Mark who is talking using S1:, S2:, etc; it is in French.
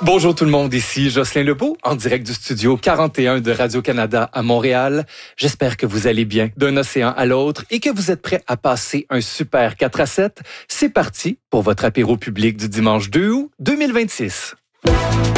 S1: Bonjour tout le monde, ici Jocelyn Lebeau, en direct du studio 41 de Radio-Canada à Montréal. J'espère que vous allez bien d'un océan à l'autre et que vous êtes prêts à passer un super 4 à 7. C'est parti pour votre apéro public du dimanche 2 août 2026.